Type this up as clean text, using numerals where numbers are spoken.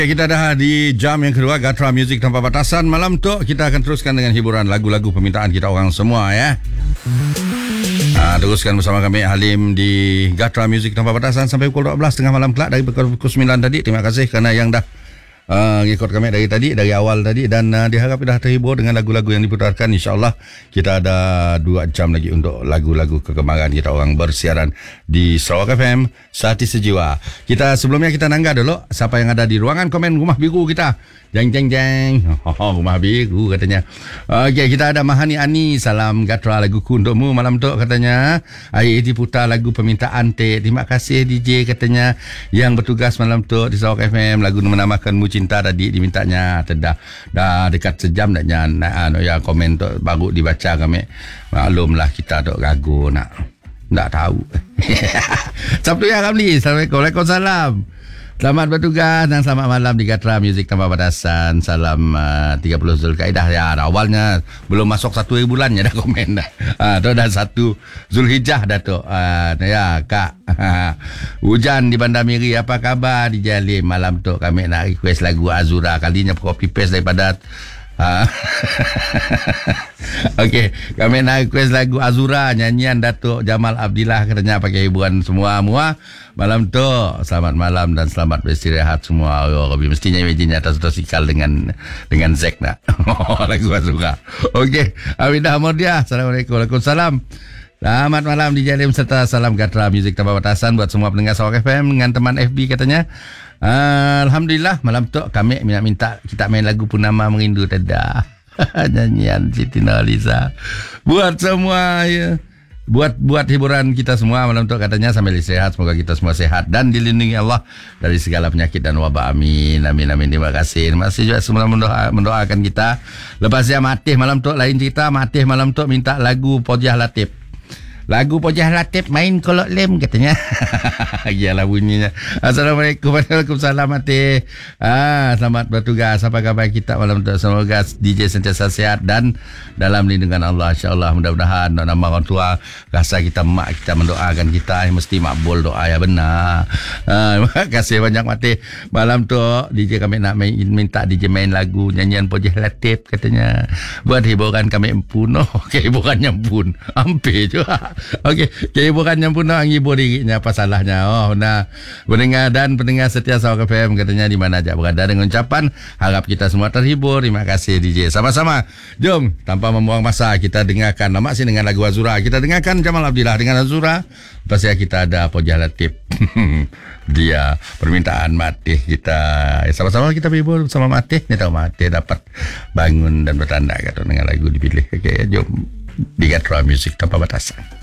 Kita dah di jam yang kedua Gatra Music Tanpa Batasan. Malam tu kita akan teruskan dengan hiburan lagu-lagu permintaan kita orang semua ya. Teruskan bersama kami Halim di Gatra Music Tanpa Batasan sampai pukul 12 tengah malam kelak dari pukul 9 tadi. Terima kasih kerana yang dah ikut kami dari tadi, dari awal tadi, dan diharap dah terhibur dengan lagu-lagu yang diputarkan. InsyaAllah kita ada 2 jam lagi untuk lagu-lagu kegemaran kita orang bersiaran di Sarawak FM Sehati Sejiwa. Sebelumnya kita nangga dulu siapa yang ada di ruangan komen Rumah Biru kita. Jeng jeng jeng. Rumah Biru katanya. Okey, kita ada Mahani Ani, salam Gatra laguku untukmu malam tu katanya. Hari ini putar lagu permintaan Tek. Terima kasih DJ katanya yang bertugas malam tu di Sarawak FM. Lagu menamakanmu cinta tadi dimintanya. Dah dekat sejam dah ya komen tu baru dibaca kami. Maklumlah kita tu ragu nak tahu. Sabtu ya Ramli. Assalamualaikum. Waalaikumsalam. Selamat bertugas dan selamat malam di Gatra Music Tanpa Batasan. Salam 30 Zulkaidah ya. Awalnya belum masuk 1 bulannya dah komen dah. Tu dah 1 Zulhijjah dah tu. Ya Kak. Hujan di Bandar Miri, apa khabar di Jalim malam tu? Kami nak request lagu Azura, kalinya copy paste daripada Okey, kami nak request lagu Azura nyanyian Datuk Jamal Abdillah katanya pakai hiburan semua malam tu. Selamat malam dan selamat beristirahat semua. Rabbi mestinya imagine atas sikal dengan Zack nak. Lagu Azura. Okey, Awidah Mordia. Assalamualaikum. Waalaikumsalam. Selamat malam di Jalim serta salam Gatra Music Tanpa Batasan buat semua pendengar Sarawak FM dengan teman FB katanya. Alhamdulillah malam tu kami minta kita main lagu Purnama Merindu Tedah. Nyanyian Siti Nurhaliza. Buat semua ya. Buat hiburan kita semua malam tu katanya sambil sehat. Semoga kita semua sehat dan dilindungi Allah dari segala penyakit dan wabak. Amin. Amin amin. Terima kasih. Terima kasih juga semua mendoakan kita. Lepas dia Matih malam tu lain cerita. Matih malam tu minta lagu Pojah Latif. Lagu Pojah Latif main kolok lem katanya. Iyalah bunyinya. Assalamualaikum. Waalaikumsalam Mati. Selamat bertugas. Apa khabar kita malam tu? Semoga DJ sentiasa sehat dan dalam lindungan Allah. InsyaAllah mudah-mudahan nama orang tua rasa kita mak kita mendoakan kita mesti makbul doa ya benar. Terima kasih banyak Mati. Malam tu DJ kami nak minta DJ main lagu nyanyian Pojah Latif katanya. Buat hiburan kami pun. Hiburannya pun hampir juga. Okey, kehiburannya pun nak hibur dirinya, apa salahnya? Pendengar setia Sarawak FM katanya di mana aja berada dengan ucapan harap kita semua terhibur. Terima kasih DJ. Sama-sama. Jom tanpa membuang masa kita dengarkan masih dengan lagu Azura. Kita dengarkan Jamal Abdillah dengan Azura. Lepas ya kita ada Pojah Latif. Dia permintaan Matih kita. Sama-sama kita berhibur bersama Matih. Ni tahu Matih dapat bangun dan bertanda kata dengan lagu dipilih. Okey, jom di Gatra Music Tanpa Batasan.